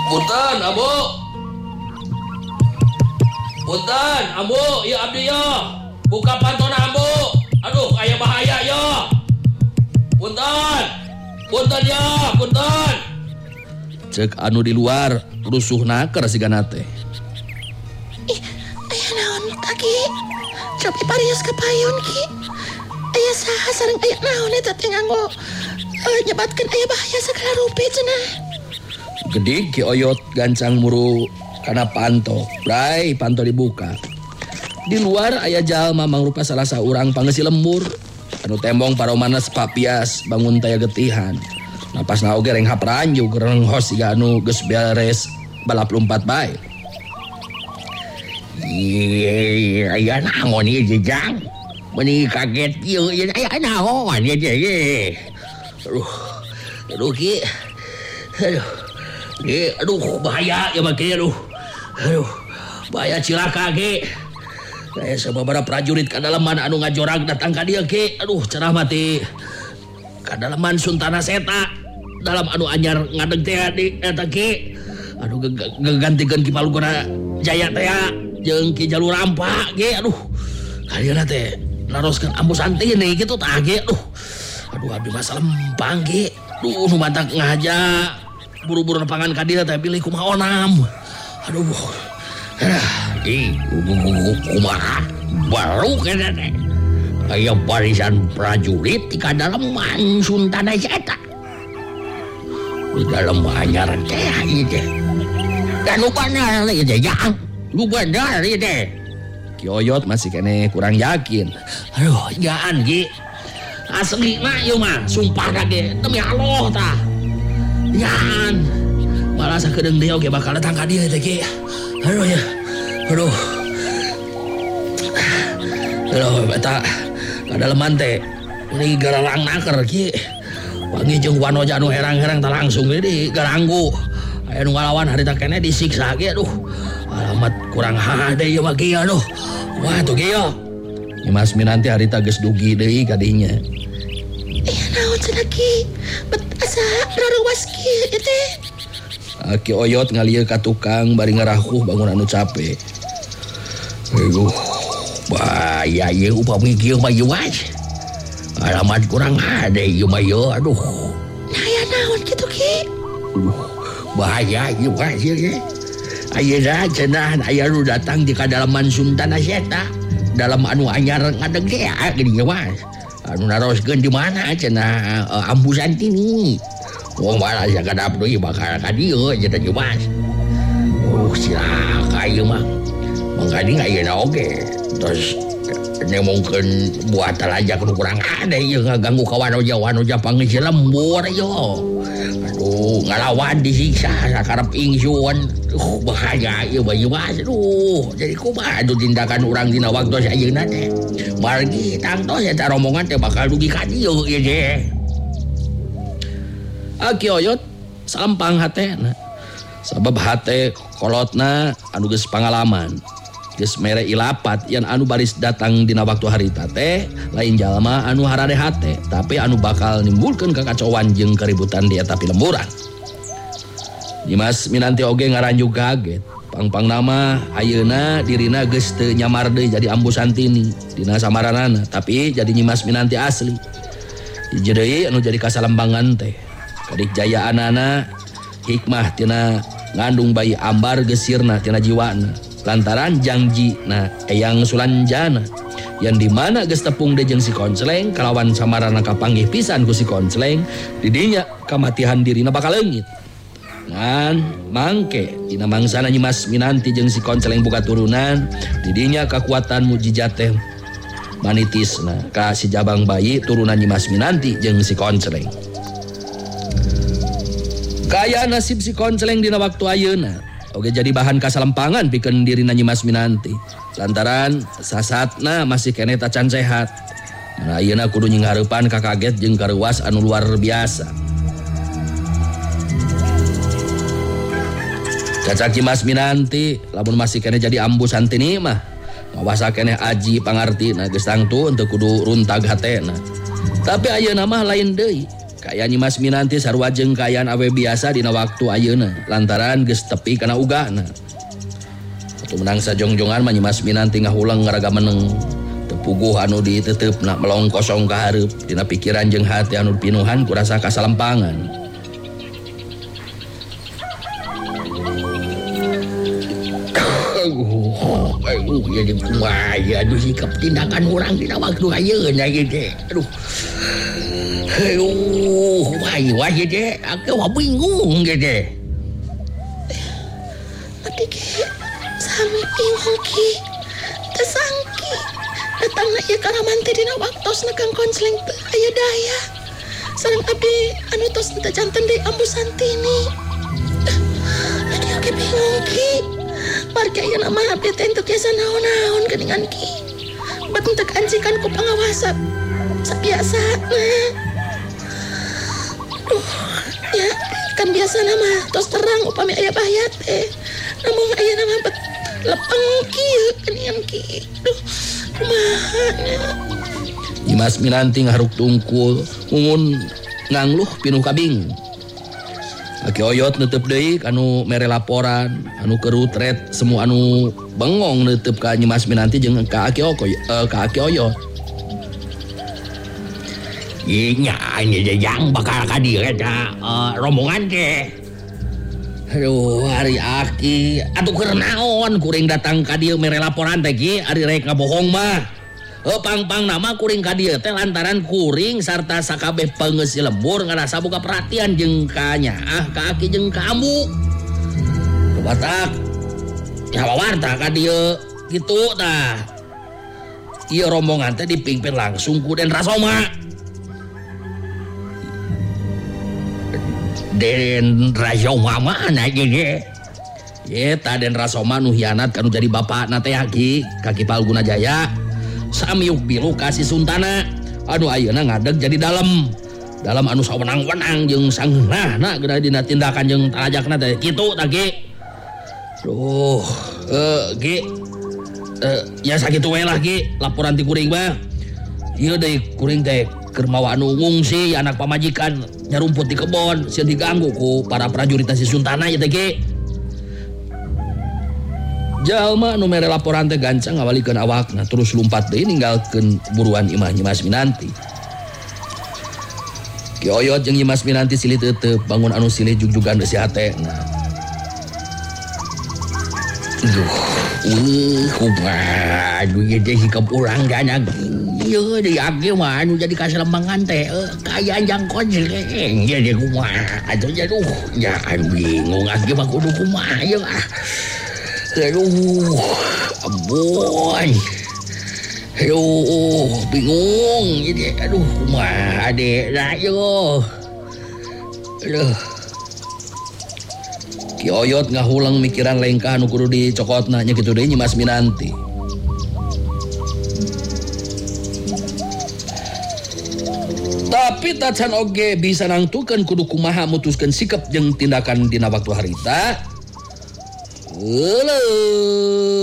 Punten, Ambu. Punten, Ambu, ya abdi ya. Buka pantona Ambu. Aduh, aya bahaya ya. Punten. Punten ya, punten. Cek anu di luar rusuhna keur sigana teh. Ih, aya naon tagi? Cobi parios ka payun ki. Aya saha sareng aya naon eta teh nganggo nyebatkeun aya bahaya sagala rupi cenah. Gede Ki Oyot gancang muru kana panto. Bray, panto dibuka. Di luar aya jalma mangrupa salah saurang pangeusi lembur. Anu tembong paromana sepapias bangun taya getihan. Napasna oge reng hapranju gereng hos siga anu geus beres balap lompat bae. Aya naon ieu jejang? Meuni kaget ieu aya naon ieu ye. Aduh Ki. Aduh bahaya ya Ki aduh. Bahaya cilaka Ki. Kayak sababaraha prajurit kadalaman anu ngajorag datang ka dieu Ki. Aduh cenah mati. Kadalaman Suntana Seta dalam anu anyar ngadeg teh di eta Ki. Aduh gegantikeun Ki Paluguna Jaya teh jeung Ki Jalur Rampa Ki. Aduh kaliana teh naroskeun ambu santini kitu tah Ki. Aduh abdi mah salempang Ki. Duh nu mantak ngaja buru-buru nepangan ka dieu teh pilih kumaha onam. Aduh. Kumaha baru kana teh. Aya barisan prajurit di kadalaman Suntana Seta. Di dalam anyar teh ieu teh. Dan nu bener ieu teh jang. Nu bener ieu teh. Ki Oyot masih kene kurang yakin. Aduh jaan Ki. Asli mah ieu mah sumpah ge demi Allah tah. Jaan. Malah sakedeung deui oge bakal datang ka dieu teh Ki. Aduh ya. Aduh. Eta kadaleman teh ini garalang naker Ki. Wangi jeung wanoja anu herang-herang teh langsung di garanggu. Aya nu ngalawan harita keneh disiksa Ki. Aduh. Alamat kurang hade ieu mah Ki. Aduh. Wah tuh Ki ya. Nyimas Minanti harita geus dugi deui ka dinya. Naon cenah Ki? Bet asa raruwas Ki ieu teh. Ki Oyot ngalieu ka tukang bari ngarahuh bangun anu capek. Aduh. Bahaya ieu upami kieu mah ieu was. Alamat kurang hade ieu mah ieu. Aduh. Aya naon kitu Ki? Bahaya ieu was ieu. Ayeuna cenah aya nu datang di kadalaman Suntana Seta. Dalam anu anyar ngadeg teh gini mas. Anu naroskeun di mana cenah Ambu Santini. Wong malah sakadap deui bakal ka dieu cenah teh mas. Silaka ieu mah. Mangkali ayeuna oge. Terus nemongkeun buat talaja kudu kurang ada ieu ngaganggu ka wanoja pangeusi lembur ieu. Aduh ngalawan disiksa sakarep ingsun. Bahaya ieu bae mas. Aduh jadi kumaha atuh tindakan urang dina waktu sayeuna teh. Margi tangtos eta rombongan teh bakal dugi ka dieu ieu teh. Ki Oyot salempang hatena. Sabab hate kolotna anu geus pangalaman. Geus mere ilapat yang anu baris datang dina waktu harita teh lain jalma anu harade hate, tapi anu bakal nimbulkeun kakacauan jeung keributan di eta lemburan. Nyimas Minanti oge ngaranju kaget. Pang-pang nama ayeuna dirina geus teu nyamar deui jadi Ambu Santini dina samaranana, tapi jadi Nyimas Minanti asli. Hiji deui anu jadi kasalembangan teh. Kadikjayaanana hikmah tina ngandung bayi ambar gesirna tina jiwana. Lantaran jangjina Eyang Sulanjana yang dimana geus tepung deui jeung si Konsleng kalawan samarana kapanggih pisan ku si Konsleng didinya kamatihan dirina bakal leungit. Ngan mangke dina mangsana Nyimas Minanti jeung si Konsleng boga turunan didinya kakuatan mujizat teh manitisna ka si jabang bayi turunan Nyimas Minanti jeung si Konsleng. Kaya nasib si Konsleng dina waktu ayeuna oge jadi bahan kasalempangan pikeun dirina Nyimas Minanti. Lantaran sasatna masih kene tacan sehat. Nah ayeuna kudu nyinghareupan kakaget jeung kareuwas anu luar biasa. Cacak Nyimas Minanti lamun masih kene jadi Ambu Santini mah ngawasa kene aji pangartina geus tangtu teu kudu runtag hatena. Tapi ayeuna mah lain deui. Kaya Nyimas Minanti sarua jeung kayaan awe biasa dina waktu ayeuna lantaran geus tepi kana ugana. Atuh menang sajongjongan mah Nyimas Minanti ngahulang ngaraga meneng. Tepuguh anu diteteupna melong kosong ka hareup dina pikiran jeung hati anu pinuhan ku rasa kasalempangan. Jadi kumaha aduh sikap tindakan orang dina waktu ayeuna ieu teh. Wah ye aku bingung gitu. Tapi sami bingung ki. Tesangki. Datangna ieu karamanti dina waktos nekang konseling teu aya daya. Sareng abdi anu tos teu janten deui ambu Santini. Jadi oke bingung ki. Marga ieu nama abdi teh teu biasa naon-naon geuningan ki. Bet teu kancikan ku pangawasa sabiasana. Ya, kan biasa nama tos terang upami aya bahaya teh. Namun aya nama bet lepeng kieu geuningan ki. Kumaha nya. Nyimas Minanti ngaharuk tungkul, ngungun ngangluh pinuh kabing. Aki Oyot neuteup deui anu mere laporan, anu kerutret semua anu bengong neuteup ka Nyimas Minanti jeung ka Aki Oyot. Nya ini yang bakal ka dieu eta rombongan teh. Aduh, ari Aki, atuh keur naon kuring datang ka dieu mere laporan teh ki, ari rek ngabohong mah. Pang-pang nama kuring ka dieu teh lantaran kuring sarta sakabeh peungeus lembur ngarasa boga perhatian jeung ka nyaah ka Aki jeung ka Ambu. Batak nyawa warta ka dieu kitu tah. Ieu rombongan teh dipimpin langsung ku Den Rasoma. Den Rasoma mana ge? Eta Den Rasoma nu hianat kanu jadi bapakna teh Aki, Kaki Palguna Jaya. Samiuk bilu kasih Suntana. Anu ayeuna ngadeg jadi dalam anu sawenang-wenang jeung sangeunahna geuna dina tindakan jeung talajakna teh kitu tah Ki. Duh, Ki. Ya sakitu we lah Ki, laporan ti kuring mah. Ieu deui kuring teh keur mawa anu ngungsi anak pamajikan nyarumput di kebon sieun diganggu ku para prajurit si Suntana ieu teh Ki. Jalma anu mere laporan teh gancang ngawalikeun awakna terus lumpat deui ninggalkeun buruan imah Nyimas Minanti. Ki Oyot jeung Nyimas Minanti silih teuteub bangun anu silih jugjugan deui si hatena. Kumaha aduh ieu teh sikap urang dana ieu deui Aki mah anu jadi kasalembangan teh kayaan jangkon jeleng jadi kumaha atuh ya bingung Aki mah kudu kumaha ieu aduh ampun aduh bingung jadi aduh kumaha adek lah yo aduh. Ki Oyot ngahulang mikiran lengkah anu kudu dicokotna nya kitu deui Nyimas Minanti. Tapi tacan oge bisa nangtukeun kudu kumaha mutuskeun sikap jeung tindakan dina waktu harita. Heuleum